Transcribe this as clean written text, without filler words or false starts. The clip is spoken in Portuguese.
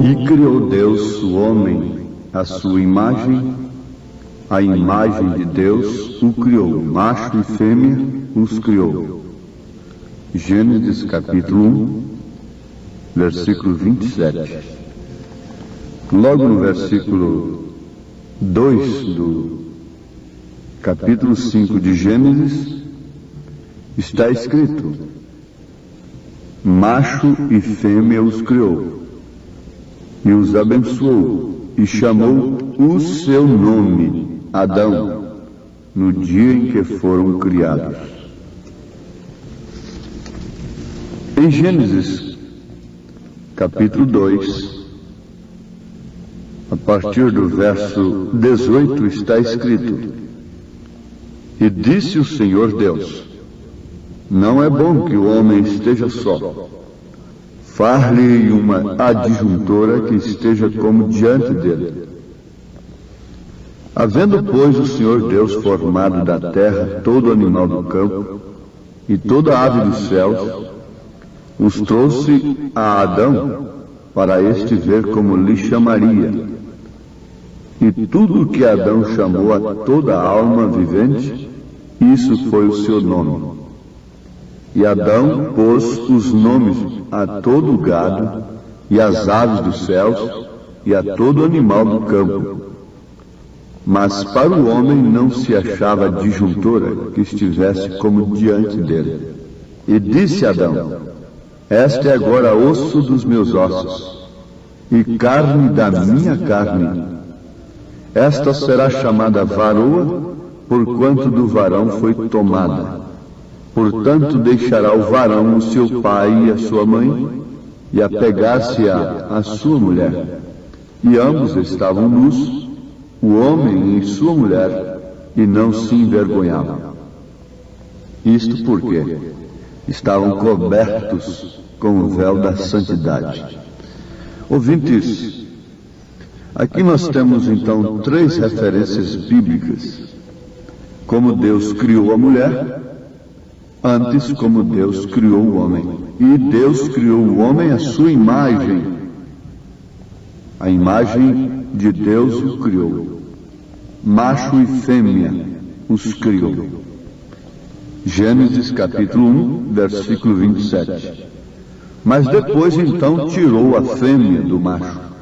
E criou Deus o homem à sua imagem, a imagem de Deus o criou, macho e fêmea os criou. Gênesis capítulo 1, versículo 27. Logo no versículo 2 do capítulo 5 de Gênesis, está escrito: macho e fêmea os criou, e os abençoou, e chamou o seu nome Adão, no dia em que foram criados. Em Gênesis capítulo 2, a partir do verso 18, está escrito: e disse o Senhor Deus: não é bom que o homem esteja só. Far-lhe uma adjuntora que esteja como diante dele. Havendo, pois, o Senhor Deus formado da terra todo animal do campo e toda ave dos céus, os trouxe a Adão para este ver como lhe chamaria. E tudo o que Adão chamou a toda alma vivente, isso foi o seu nome. E Adão pôs os nomes a todo o gado, e às aves dos céus, e a todo animal do campo. Mas para o homem não se achava adjuntora que estivesse como diante dele. E disse Adão: este é agora osso dos meus ossos, e carne da minha carne. Esta será chamada varoa, porquanto do varão foi tomada. Portanto, deixará o varão o seu pai e a sua mãe, e apegar-se-á à sua mulher. E ambos estavam nus, o homem e sua mulher, e não se envergonhavam. Isto porque estavam cobertos com o véu da santidade. Ouvintes, aqui nós temos então 3 referências bíblicas: como Deus criou a mulher, antes como Deus criou o homem. E Deus criou o homem à sua imagem. A imagem de Deus o criou. Macho e fêmea os criou. Gênesis capítulo 1, versículo 27. Mas depois então tirou a fêmea do macho